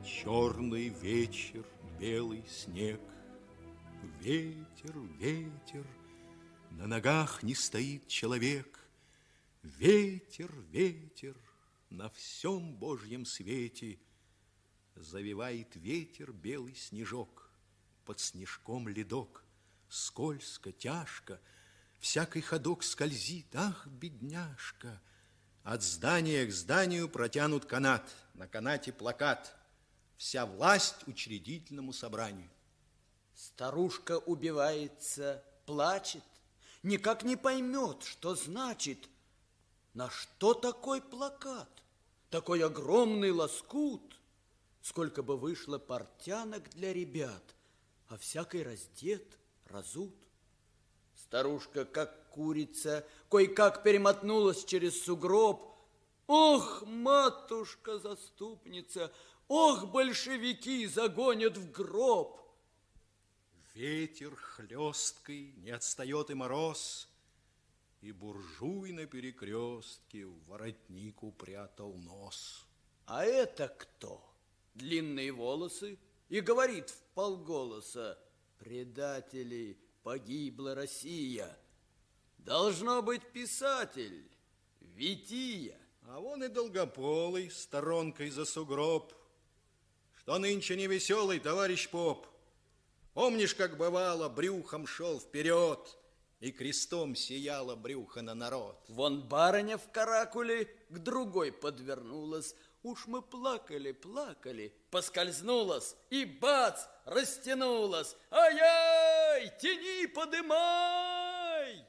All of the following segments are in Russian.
Черный вечер, белый снег. Ветер, ветер, на ногах не стоит человек. Ветер, ветер, на всем Божьем свете. Завивает ветер белый снежок, под снежком ледок. Скользко, тяжко, всякий ходок скользит. Ах, бедняжка! От здания к зданию протянут канат, на канате плакат: вся власть учредительному собранию. Старушка убивается, плачет, никак не поймет, что значит. На что такой плакат? Такой огромный лоскут? Сколько бы вышло портянок для ребят, а всякий раздет, разут. Старушка, как курица, кое-как перемотнулась через сугроб. Ох, матушка-заступница, ох, большевики загонят в гроб. Ветер хлесткий, не отстает и мороз, и буржуй на перекрестке в воротник упрятал нос. А это кто? Длинные волосы и говорит вполголоса: предатели, погибла Россия. Должно быть писатель, Вития. А вон и Долгополый сторонкой за сугроб. Что нынче не веселый, товарищ поп? Помнишь, как бывало, брюхом шел вперед, и крестом сияло брюхо на народ? Вон барыня в каракуле к другой подвернулась. Уж мы плакали, плакали, поскользнулась, и бац, растянулась. Ай-яй, тяни, подымай!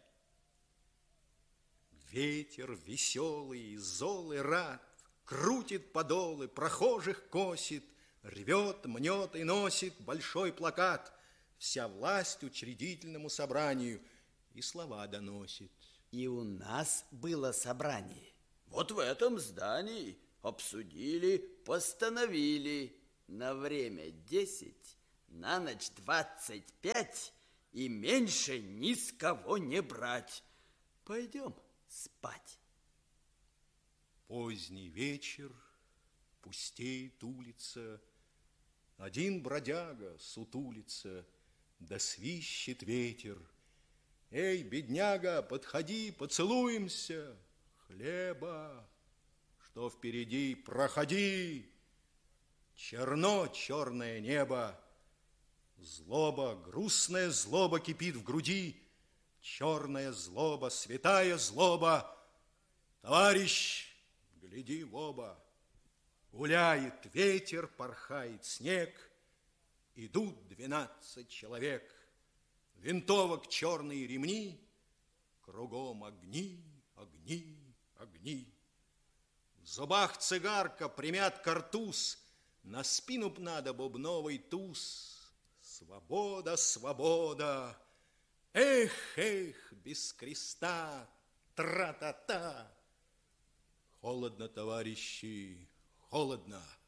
Ветер веселый, зол и рад, крутит подолы, прохожих косит, рвет, мнет и носит большой плакат: вся власть учредительному собранию, и слова доносит. И у нас было собрание. Вот в этом здании обсудили, постановили на время 10, на ночь 25 и меньше ни с кого не брать. Пойдем спать. Поздний вечер, пустеет улица, один бродяга сутулится, да свищет ветер. Эй, бедняга, подходи, поцелуемся. Хлеба, что впереди, проходи. Черно черное небо, злоба, грустная злоба кипит в груди. Черная злоба, святая злоба. Товарищ, гляди в оба. Гуляет ветер, порхает снег. Идут 12 человек. Винтовок черные ремни, кругом огни, огни, огни. В зубах цигарка, примят картуз, на спину б надо бубновый туз. Свобода, свобода! Эх, эх, без креста, тра-та-та! Холодно, товарищи, холодно.